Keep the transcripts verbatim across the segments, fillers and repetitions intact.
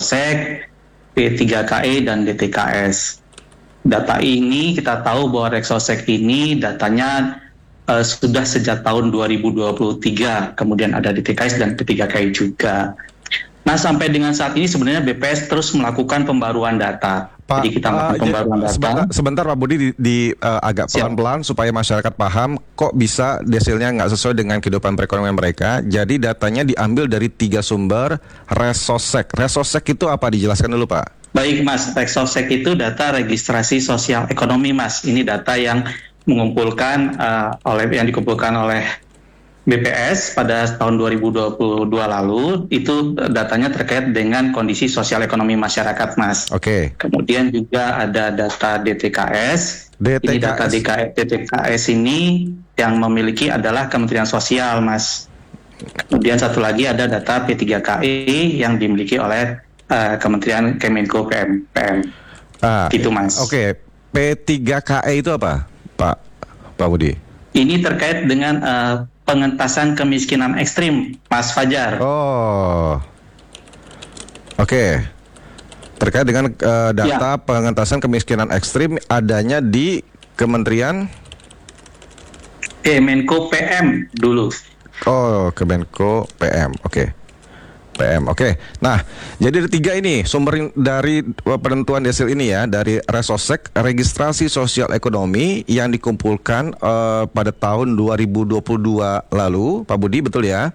Rexosek, P tiga K E, dan D T K S. Data ini kita tahu bahwa Rexosek ini datanya uh, sudah sejak tahun dua ribu dua puluh tiga, kemudian ada D T K S dan P tiga K I juga. Nah, sampai dengan saat ini sebenarnya B P S terus melakukan pembaruan data. Pak, Jadi kita melakukan uh, pembaruan data. Sebentar, sebentar Pak Budi, di, di uh, agak pelan-pelan supaya masyarakat paham kok bisa desilnya nggak sesuai dengan kehidupan perekonomian mereka. Jadi datanya diambil dari tiga sumber Rexosek. Rexosek itu apa? Dijelaskan dulu Pak. Baik Mas, Rexosek itu data registrasi sosial ekonomi Mas. Ini data yang mengumpulkan uh, oleh yang dikumpulkan oleh B P S pada tahun dua ribu dua puluh dua lalu. Itu datanya terkait dengan kondisi sosial ekonomi masyarakat Mas. Oke. Okay. Kemudian juga ada data D T K S. D T K S. Ini data D T K S ini yang memiliki adalah Kementerian Sosial Mas. Kemudian satu lagi ada data P tiga K I yang dimiliki oleh uh, Kementerian Kemenko P M. P M. Ah, gitu Mas. Oke, okay. P tiga K I itu apa Pak Pak Budi? Ini terkait dengan uh, pengentasan kemiskinan ekstrim, Mas Fajar. Oh, oke. Okay. Terkait dengan uh, data ya. Pengentasan kemiskinan ekstrim adanya di Kementerian Kemenko P M dulu. Oh, Kemenko P M, oke. Okay. P M, oke. Okay. Nah, jadi ada tiga ini sumber dari penentuan desil ini ya, dari Rexosek, registrasi sosial ekonomi yang dikumpulkan uh, pada tahun dua ribu dua puluh dua lalu, Pak Budi, betul ya?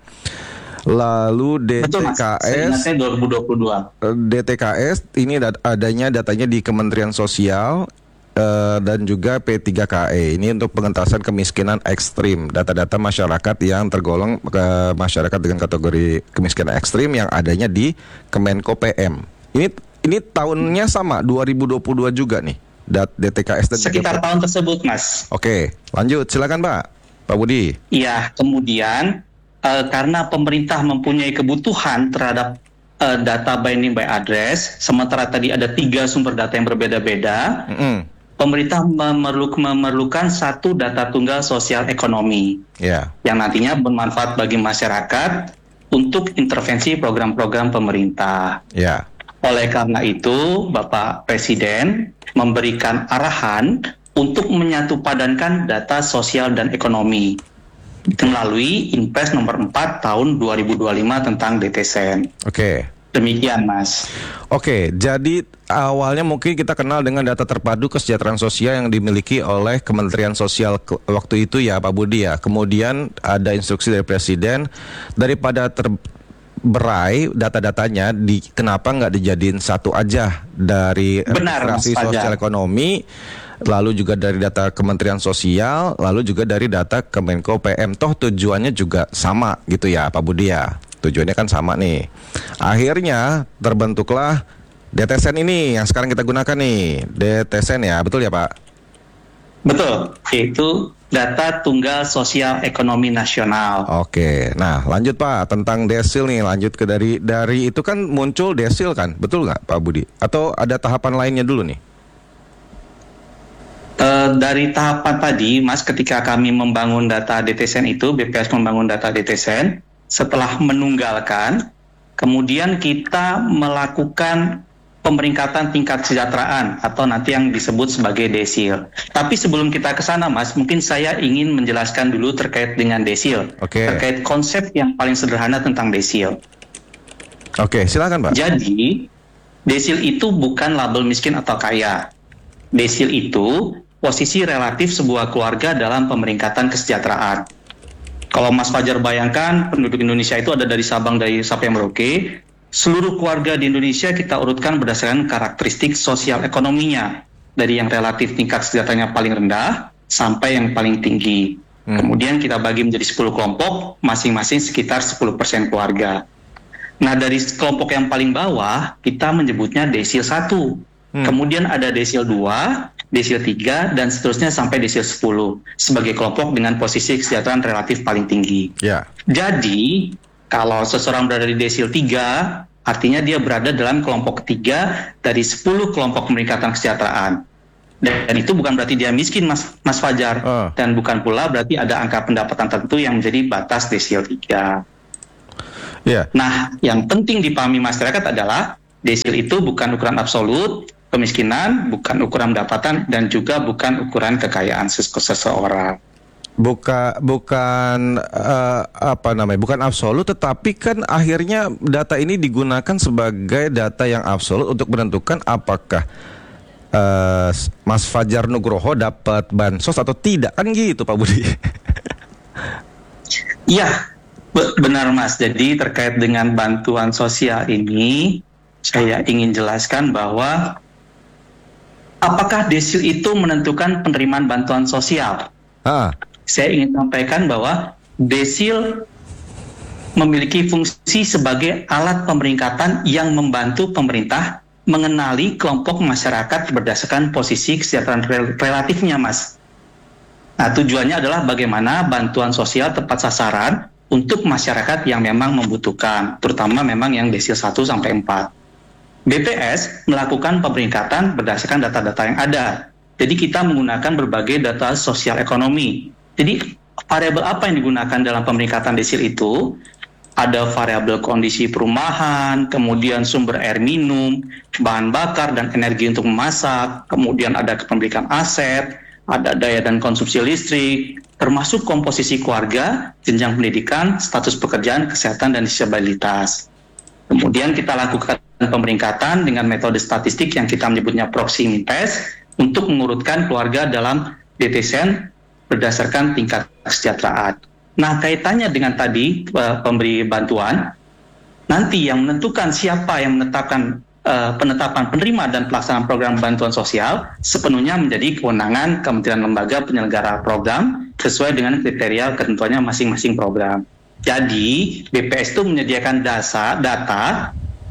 Lalu D T K S, betul, Mas. dua ribu dua puluh dua. D T K S ini dat- adanya datanya di Kementerian Sosial. Uh, dan juga P tiga K E ini untuk pengentasan kemiskinan ekstrim, data-data masyarakat yang tergolong ke masyarakat dengan kategori kemiskinan ekstrim yang adanya di Kemenko P M. Ini ini tahunnya sama dua ribu dua puluh dua juga nih, dat D T K S dan sekitar tahun tersebut Mas. Oke, lanjut silakan Pak Pak Budi. Iya, kemudian uh, karena pemerintah mempunyai kebutuhan terhadap uh, data binding by address, sementara tadi ada tiga sumber data yang berbeda-beda. Mm-hmm. Pemerintah memerluk, memerlukan satu data tunggal sosial ekonomi yeah. yang nantinya bermanfaat bagi masyarakat untuk intervensi program-program pemerintah. Yeah. Oleh karena itu, Bapak Presiden memberikan arahan untuk menyatupadankan data sosial dan ekonomi melalui Inpres nomor empat tahun dua ribu dua puluh lima tentang D T S E N. Oke. Okay. Demikian Mas. Oke, jadi awalnya mungkin kita kenal dengan data terpadu kesejahteraan sosial yang dimiliki oleh Kementerian Sosial ke- waktu itu ya Pak Budi ya. Kemudian ada instruksi dari Presiden daripada terberai data-datanya, di, kenapa nggak dijadiin satu aja dari registrasi sosial ekonomi, lalu juga dari data Kementerian Sosial, lalu juga dari data Kemenko P M. Toh tujuannya juga sama gitu ya Pak Budi ya. Tujuannya kan sama nih. Akhirnya terbentuklah D T S E N ini yang sekarang kita gunakan nih. D T S E N ya, betul ya Pak? Betul, itu data tunggal sosial ekonomi nasional. Oke, nah lanjut Pak tentang desil nih. Lanjut ke dari dari itu kan muncul desil kan, betul nggak Pak Budi? Atau ada tahapan lainnya dulu nih? Uh, dari tahapan tadi, Mas, ketika kami membangun data D T S E N itu, B P S membangun data D T S E N. Setelah menunggalkan, kemudian kita melakukan pemeringkatan tingkat kesejahteraan atau nanti yang disebut sebagai desil. Tapi sebelum kita ke sana Mas, mungkin saya ingin menjelaskan dulu terkait dengan desil. Okay. Terkait konsep yang paling sederhana tentang desil. Oke, okay, silakan Pak. Jadi, desil itu bukan label miskin atau kaya. Desil itu posisi relatif sebuah keluarga dalam pemeringkatan kesejahteraan. Kalau Mas Fajar bayangkan, penduduk Indonesia itu ada dari Sabang dari sampai Merauke. Seluruh keluarga di Indonesia kita urutkan berdasarkan karakteristik sosial ekonominya. Dari yang relatif tingkat kesejahteraannya paling rendah sampai yang paling tinggi. Hmm. Kemudian kita bagi menjadi sepuluh kelompok, masing-masing sekitar sepuluh persen keluarga. Nah, dari kelompok yang paling bawah, kita menyebutnya desil satu. Hmm. Kemudian ada desil dua, desil tiga, dan seterusnya sampai desil sepuluh sebagai kelompok dengan posisi kesejahteraan relatif paling tinggi. Yeah. Jadi, kalau seseorang berada di desil tiga, artinya dia berada dalam kelompok ketiga dari sepuluh kelompok pemeringkatan kesejahteraan. Dan itu bukan berarti dia miskin, Mas, Mas Fajar. Uh. Dan bukan pula berarti ada angka pendapatan tertentu yang menjadi batas desil tiga. Yeah. Nah, yang penting dipahami masyarakat adalah desil itu bukan ukuran absolut kemiskinan, bukan ukuran pendapatan, dan juga bukan ukuran kekayaan ses- seseorang. Buka, bukan uh, apa namanya, bukan absolut, tetapi kan akhirnya data ini digunakan sebagai data yang absolut untuk menentukan apakah uh, Mas Fajar Nugroho dapat bansos atau tidak, kan gitu Pak Budi? Iya, be- benar Mas. Jadi terkait dengan bantuan sosial ini, saya ingin jelaskan bahwa apakah desil itu menentukan penerimaan bantuan sosial? Ah. Saya ingin sampaikan bahwa desil memiliki fungsi sebagai alat pemeringkatan yang membantu pemerintah mengenali kelompok masyarakat berdasarkan posisi kesejahteraan rel- relatifnya, Mas. Nah, tujuannya adalah bagaimana bantuan sosial tepat sasaran untuk masyarakat yang memang membutuhkan, terutama memang yang desil satu sampai empat. B P S melakukan pemeringkatan berdasarkan data-data yang ada. Jadi kita menggunakan berbagai data sosial ekonomi. Jadi variabel apa yang digunakan dalam pemeringkatan desil itu? Ada variabel kondisi perumahan, kemudian sumber air minum, bahan bakar dan energi untuk memasak, kemudian ada kepemilikan aset, ada daya dan konsumsi listrik, termasuk komposisi keluarga, jenjang pendidikan, status pekerjaan, kesehatan dan disabilitas. Kemudian kita lakukan pemeringkatan dengan metode statistik yang kita menyebutnya proximity test untuk mengurutkan keluarga dalam D T S E N berdasarkan tingkat kesejahteraan. Nah, kaitannya dengan tadi uh, pemberi bantuan, nanti yang menentukan siapa yang menetapkan uh, penetapan penerima dan pelaksanaan program bantuan sosial sepenuhnya menjadi kewenangan Kementerian Lembaga Penyelenggara Program sesuai dengan kriteria ketentuannya masing-masing program. Jadi, B P S itu menyediakan dasa, data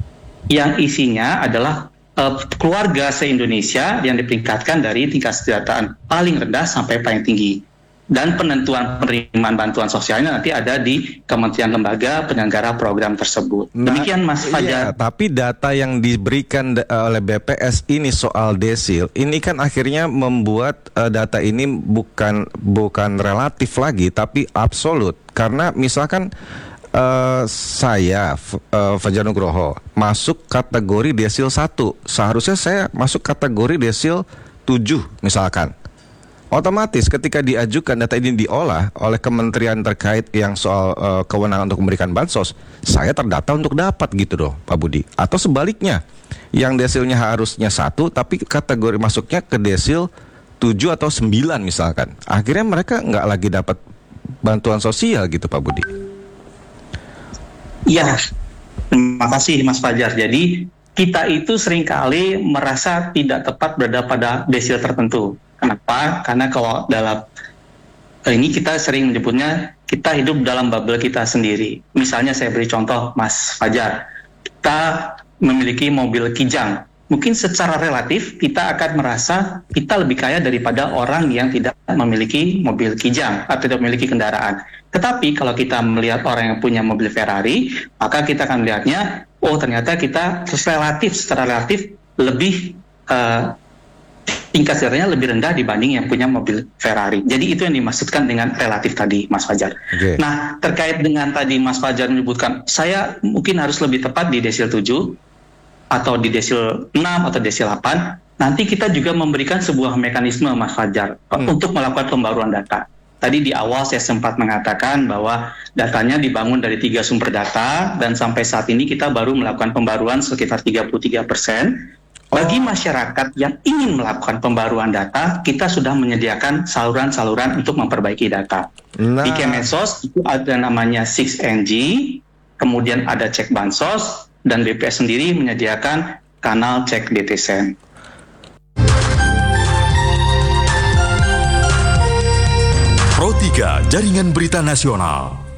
yang isinya adalah uh, keluarga se-Indonesia yang diperingkatkan dari tingkat kesejahteraan paling rendah sampai paling tinggi. Dan penentuan penerimaan bantuan sosialnya nanti ada di Kementerian Lembaga Penyelenggara Program tersebut. Nah, demikian Mas Fajar. Iya, tapi data yang diberikan oleh B P S ini soal desil, ini kan akhirnya membuat uh, data ini bukan bukan relatif lagi, tapi absolut. Karena misalkan uh, saya uh, Fajar Nugroho masuk kategori desil satu, seharusnya saya masuk kategori desil tujuh misalkan. Otomatis ketika diajukan data ini diolah oleh kementerian terkait yang soal uh, kewenangan untuk memberikan bansos, saya terdata untuk dapat gitu loh Pak Budi. Atau sebaliknya, yang desilnya harusnya satu tapi kategori masuknya ke desil tujuh atau sembilan misalkan. Akhirnya mereka nggak lagi dapat bantuan sosial gitu Pak Budi. Iya, terima kasih Mas Fajar. Jadi kita itu seringkali merasa tidak tepat berada pada desil tertentu. Kenapa? Karena kalau dalam ini kita sering menyebutnya kita hidup dalam bubble kita sendiri. Misalnya saya beri contoh Mas Fajar, kita memiliki mobil Kijang. Mungkin secara relatif kita akan merasa kita lebih kaya daripada orang yang tidak memiliki mobil Kijang atau tidak memiliki kendaraan. Tetapi kalau kita melihat orang yang punya mobil Ferrari, maka kita akan melihatnya, oh ternyata kita relatif, secara relatif lebih uh, tingkat sejarahnya lebih rendah dibanding yang punya mobil Ferrari. Jadi itu yang dimaksudkan dengan relatif tadi, Mas Fajar. Okay. Nah, terkait dengan tadi Mas Fajar menyebutkan, saya mungkin harus lebih tepat di desil tujuh, atau di desil enam, atau desil delapan. Nanti kita juga memberikan sebuah mekanisme, Mas Fajar, hmm. untuk melakukan pembaruan data. Tadi di awal saya sempat mengatakan bahwa datanya dibangun dari tiga sumber data, dan sampai saat ini kita baru melakukan pembaruan sekitar tiga puluh tiga persen. Bagi masyarakat yang ingin melakukan pembaruan data, kita sudah menyediakan saluran-saluran untuk memperbaiki data. Nah. Di Kemensos itu ada namanya six N G, kemudian ada cek bansos, dan B P S sendiri menyediakan kanal cek D T S E N. Pro tiga Jaringan Berita Nasional.